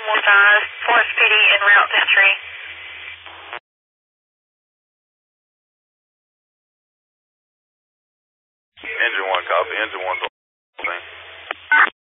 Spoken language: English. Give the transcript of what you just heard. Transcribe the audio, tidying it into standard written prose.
Forest PD en route to entry. Engine 1, copy. Engine 1's